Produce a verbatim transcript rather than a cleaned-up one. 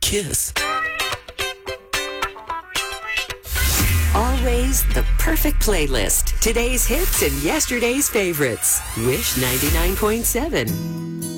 Kiss. Always the perfect playlist. Today's hits and yesterday's favorites. Wish ninety-nine point seven.